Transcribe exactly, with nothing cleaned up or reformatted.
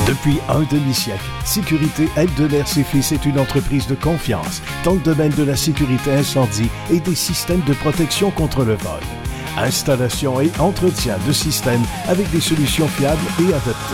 Depuis un demi-siècle, Sécurité Eldeler et Fils est une entreprise de confiance dans le domaine de la sécurité incendie et des systèmes de protection contre le vol. Installation et entretien de systèmes avec des solutions fiables et adaptées.